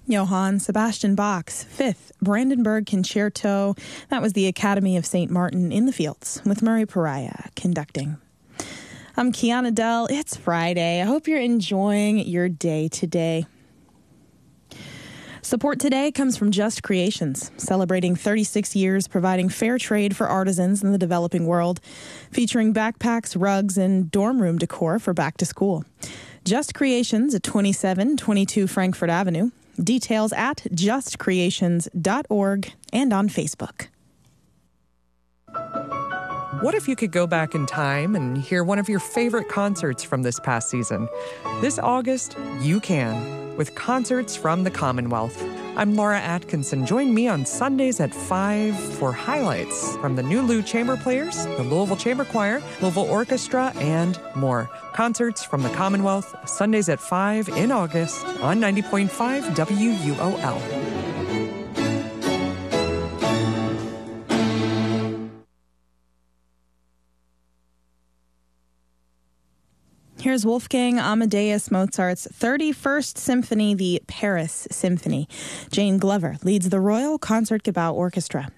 Johann Sebastian Bach's Fifth Brandenburg Concerto. That was the Academy of St. Martin in the Fields with Murray Pariah conducting. I'm Kiana Dell. It's Friday. I hope you're enjoying your day today. Support today comes from Just Creations, celebrating 36 years providing fair trade for artisans in the developing world, featuring backpacks, rugs, and dorm room decor for back to school. Just Creations at 2722 Frankfurt Avenue. Details at justcreations.org and on Facebook. What if you could go back in time and hear one of your favorite concerts from this past season? This August, you can, with Concerts from the Commonwealth. I'm Laura Atkinson. Join me on Sundays at 5 for highlights from the New Lou Chamber Players, the Louisville Chamber Choir, Louisville Orchestra, and more. Concerts from the Commonwealth, Sundays at 5 in August on 90.5 WUOL. Here's Wolfgang Amadeus Mozart's 31st Symphony, the Paris Symphony. Jane Glover leads the Royal Concertgebouw Orchestra.